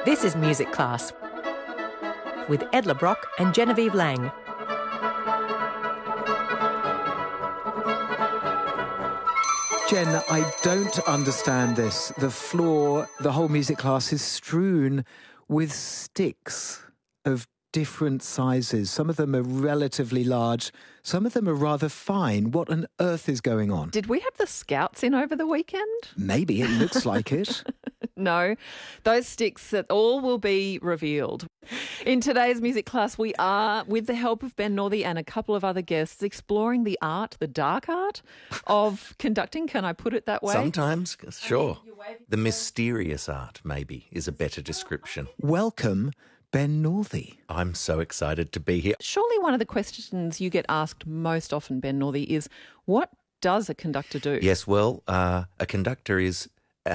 This is Music Class with Edla Brock and Genevieve Lang. Jen, I don't understand this. The floor, the whole music class is strewn with sticks of different sizes. Some of them are relatively large. Some of them are rather fine. What on earth is going on? Did we have the Scouts in over the weekend? Maybe. It looks like it. No, those sticks, that all will be revealed. In today's music class, we are, with the help of Ben Northey and a couple of other guests, exploring the art, the dark art of conducting. Can I put it that way? Sometimes, sure. The mysterious art, maybe, is a better description. Welcome, Ben Northey. I'm so excited to be here. Surely one of the questions you get asked most often, Ben Northey, is what does a conductor do? Yes, well, a conductor is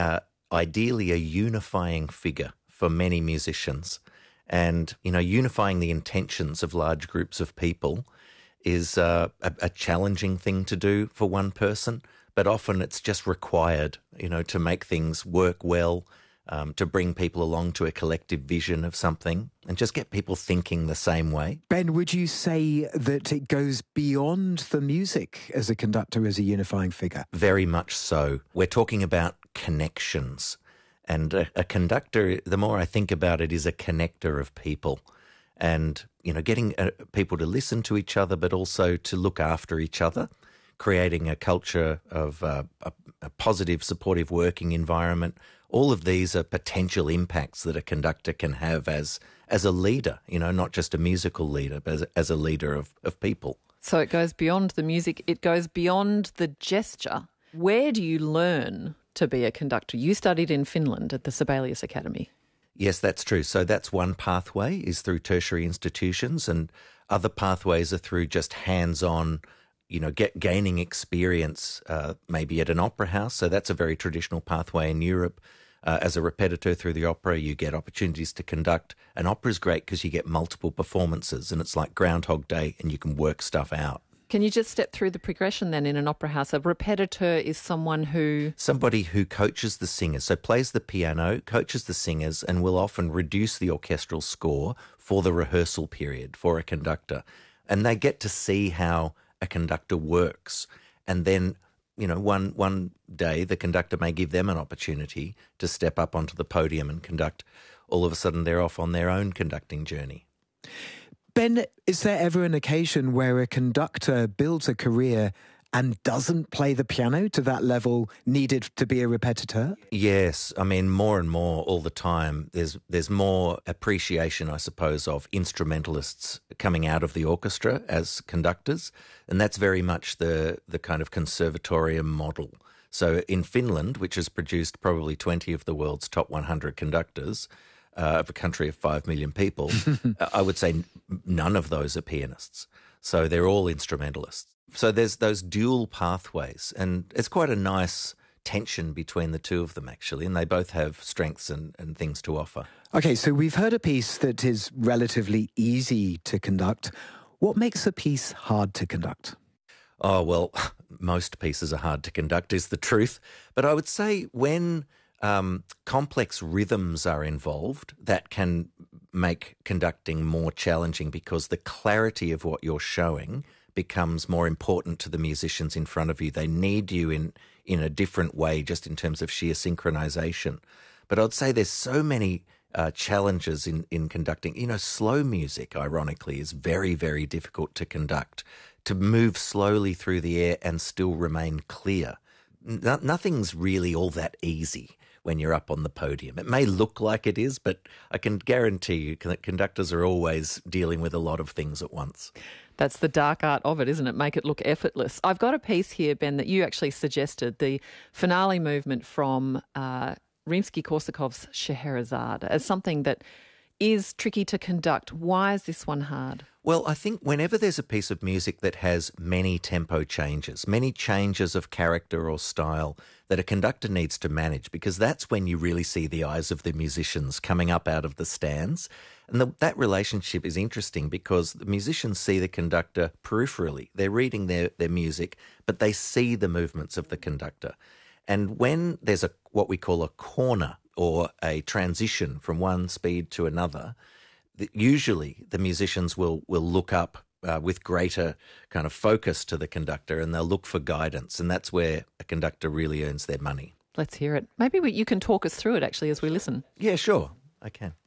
ideally a unifying figure for many musicians. And, you know, unifying the intentions of large groups of people is a challenging thing to do for one person, but often it's just required, you know, to make things work well, to bring people along to a collective vision of something and just get people thinking the same way. Ben, would you say that it goes beyond the music as a conductor, as a unifying figure? Very much so. We're talking about connections. And a conductor, the more I think about it, is a connector of people. And, you know, getting people to listen to each other, but also to look after each other, creating a culture of a positive, supportive working environment. All of these are potential impacts that a conductor can have as a leader, you know, not just a musical leader, but as a leader of people. So it goes beyond the music, it goes beyond the gesture. Where do you learn to be a conductor? You studied in Finland at the Sibelius Academy. Yes, that's true. So that's one pathway, is through tertiary institutions, and other pathways are through just hands-on, you know, gaining experience, maybe at an opera house. So that's a very traditional pathway in Europe. As a repetiteur through the opera, you get opportunities to conduct. An opera is great because you get multiple performances, and it's like Groundhog Day, and you can work stuff out. Can you just step through the progression then in an opera house? A repetiteur is somebody who coaches the singers, so plays the piano, coaches the singers, and will often reduce the orchestral score for the rehearsal period for a conductor. And they get to see how a conductor works. And then, you know, one day the conductor may give them an opportunity to step up onto the podium and conduct. All of a sudden they're off on their own conducting journey. Ben, is there ever an occasion where a conductor builds a career and doesn't play the piano to that level needed to be a repetiteur? Yes. I mean, more and more all the time, there's more appreciation, I suppose, of instrumentalists coming out of the orchestra as conductors, and that's very much the kind of conservatorium model. So in Finland, which has produced probably 20 of the world's top 100 conductors, of a country of 5 million people, I would say none of those are pianists. So they're all instrumentalists. So there's those dual pathways, and it's quite a nice tension between the two of them, actually, and they both have strengths and things to offer. Okay, so we've heard a piece that is relatively easy to conduct. What makes a piece hard to conduct? Oh, well, most pieces are hard to conduct is the truth. But I would say when complex rhythms are involved, that can make conducting more challenging because the clarity of what you're showing becomes more important to the musicians in front of you. They need you in a different way just in terms of sheer synchronization. But I'd say there's so many challenges in conducting. You know, slow music, ironically, is very, very difficult to conduct, to move slowly through the air and still remain clear. Nothing's really all that easy when you're up on the podium. It may look like it is, but I can guarantee you that conductors are always dealing with a lot of things at once. That's the dark art of it, isn't it? Make it look effortless. I've got a piece here, Ben, that you actually suggested, the finale movement from Rimsky-Korsakov's Scheherazade, as something that is tricky to conduct. Why is this one hard? Well, I think whenever there's a piece of music that has many tempo changes, many changes of character or style that a conductor needs to manage, because that's when you really see the eyes of the musicians coming up out of the stands. And that relationship is interesting because the musicians see the conductor peripherally. They're reading their music, but they see the movements of the conductor. And when there's what we call a corner or a transition from one speed to another, usually the musicians will look up with greater kind of focus to the conductor, and they'll look for guidance, and that's where a conductor really earns their money. Let's hear it. Maybe you can talk us through it actually as we listen. Yeah, sure, I can.